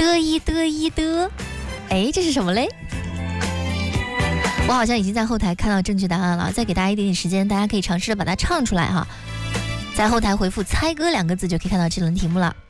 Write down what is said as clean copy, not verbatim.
的，哎，这是什么嘞？我好像已经在后台看到正确答案了，再给大家一点点时间，大家可以尝试着把它唱出来哈。在后台回复猜歌2个字就可以看到这轮题目了。